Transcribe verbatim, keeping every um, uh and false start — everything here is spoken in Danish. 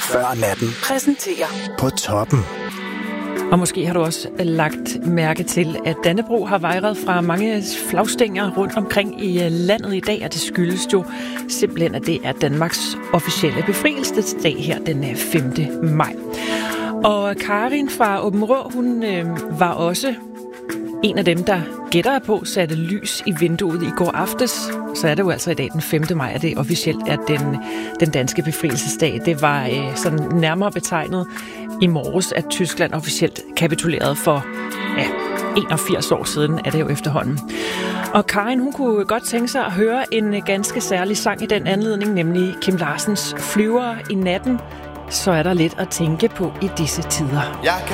Før natten. Præsenterer På toppen. Og måske har du også lagt mærke til, at Dannebrog har vejret fra mange flagstænger rundt omkring i landet i dag, og det skyldes jo simpelthen, at det er Danmarks officielle befrielsesdag her den femte maj. Og Karin fra Aabenraa, hun øh, var også en af dem, der gætter på satte lys i vinduet i går aftes. Så er det jo altså i dag den femte maj, at det officielt er den, den danske befrielsesdag. Det var øh, sådan nærmere betegnet i morges, at Tyskland officielt kapitulerede for ja, enogfirs år siden, er det jo efterhånden. Og Karin, hun kunne godt tænke sig at høre en ganske særlig sang i den anledning, nemlig Kim Larsens Flyvere i natten. Så er der lidt at tænke på i disse tider.